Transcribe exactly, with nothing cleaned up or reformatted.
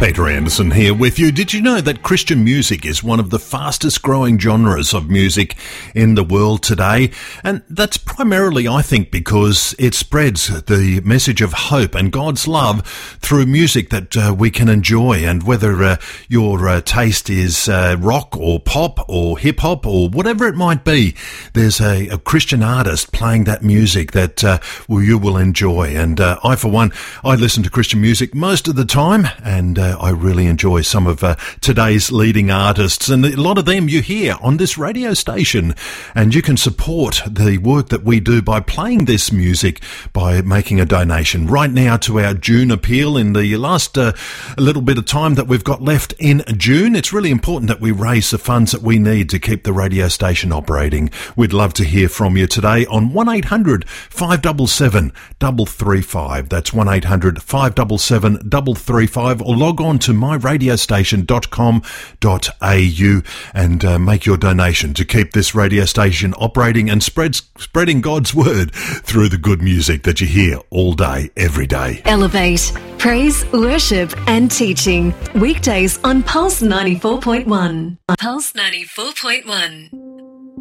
Peter Anderson here with you. Did you know that Christian music is one of the fastest growing genres of music in the world today? And that's primarily, I think, because it spreads the message of hope and God's love through music that uh, we can enjoy. And whether uh, your uh, taste is uh, rock or pop or hip hop or whatever it might be, there's a, a Christian artist playing that music that uh, well, you will enjoy. And uh, I, for one, I listen to Christian music most of the time, and uh, I really enjoy some of uh, today's leading artists, and a lot of them you hear on this radio station. And you can support the work that we do by playing this music by making a donation right now to our June appeal. In the last uh, little bit of time that we've got left in June, it's really important that we raise the funds that we need to keep the radio station operating. We'd love to hear from you today on one eight hundred five seven seven three three five. That's one eight hundred five seven seven three three five, or log on to my radio station dot com dot a u and uh, make your donation to keep this radio station operating and spreads, spreading God's word through the good music that you hear all day, every day. Elevate, praise, worship and teaching. Weekdays on Pulse ninety-four point one. Pulse ninety-four point one.